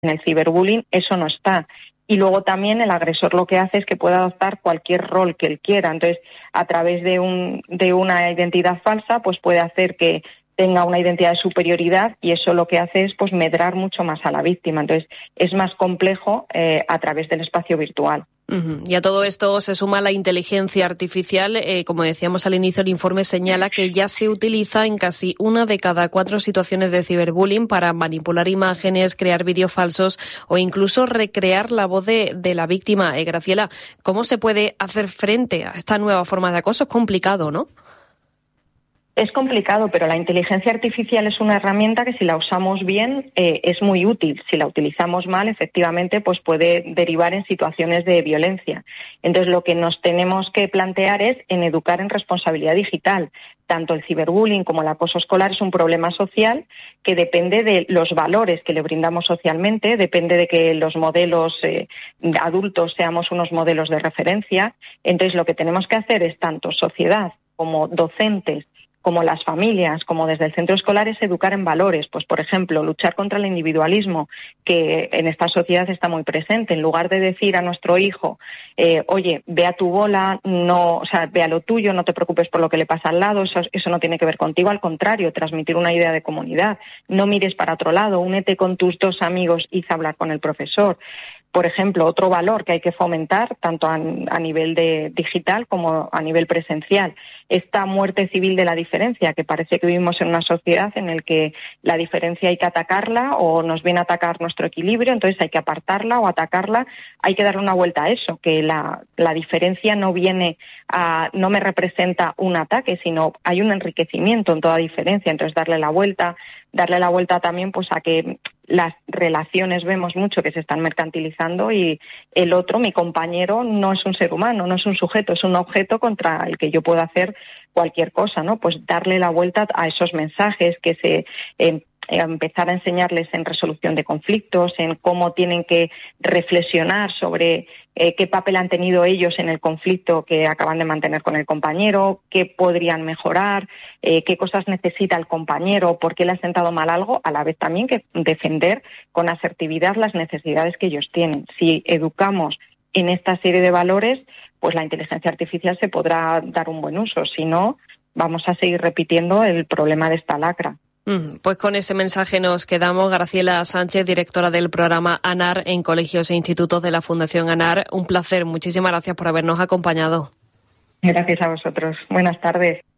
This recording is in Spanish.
En el ciberbullying eso no está. Y luego también el agresor lo que hace es que puede adoptar cualquier rol que él quiera. Entonces, a través de una identidad falsa, pues puede hacer que tenga una identidad de superioridad, y eso lo que hace es pues medrar mucho más a la víctima. Entonces, es más complejo a través del espacio virtual. Y a todo esto se suma la inteligencia artificial. Como decíamos al inicio, el informe señala que ya se utiliza en casi 1 de cada 4 situaciones de ciberbullying para manipular imágenes, crear vídeos falsos o incluso recrear la voz de la víctima. Graciela, ¿cómo se puede hacer frente a esta nueva forma de acoso? Es complicado, ¿no? Es complicado, pero la inteligencia artificial es una herramienta que si la usamos bien es muy útil. Si la utilizamos mal, efectivamente, pues puede derivar en situaciones de violencia. Entonces, lo que nos tenemos que plantear es en educar en responsabilidad digital. Tanto el ciberbullying como el acoso escolar es un problema social que depende de los valores que le brindamos socialmente, depende de que los modelos adultos seamos unos modelos de referencia. Entonces, lo que tenemos que hacer es tanto sociedad como docentes, como las familias, como desde el centro escolar, es educar en valores. Pues, por ejemplo, luchar contra el individualismo, que en esta sociedad está muy presente. En lugar de decir a nuestro hijo, oye, ve a tu bola, ve a lo tuyo, no te preocupes por lo que le pasa al lado, eso no tiene que ver contigo. Al contrario, transmitir una idea de comunidad. No mires para otro lado, únete con tus 2 amigos y hablar con el profesor. Por ejemplo, otro valor que hay que fomentar, tanto a nivel de digital como a nivel presencial, esta muerte civil de la diferencia, que parece que vivimos en una sociedad en la que la diferencia hay que atacarla o nos viene a atacar nuestro equilibrio, entonces hay que apartarla o atacarla. Hay que darle una vuelta a eso, que la diferencia no me representa un ataque, sino hay un enriquecimiento en toda diferencia. Entonces, darle la vuelta también pues a que las relaciones vemos mucho que se están mercantilizando y el otro, mi compañero, no es un ser humano, no es un sujeto, es un objeto contra el que yo puedo hacer cualquier cosa, ¿no? Pues darle la vuelta a esos mensajes, que se empezar a enseñarles en resolución de conflictos, en cómo tienen que reflexionar sobre qué papel han tenido ellos en el conflicto que acaban de mantener con el compañero, qué podrían mejorar, qué cosas necesita el compañero, por qué le ha sentado mal algo, a la vez también que defender con asertividad las necesidades que ellos tienen. Si educamos en esta serie de valores, pues la inteligencia artificial se podrá dar un buen uso. Si no, vamos a seguir repitiendo el problema de esta lacra. Pues con ese mensaje nos quedamos. Graciela Sánchez, directora del programa ANAR en colegios e institutos de la Fundación ANAR. Un placer. Muchísimas gracias por habernos acompañado. Gracias a vosotros. Buenas tardes.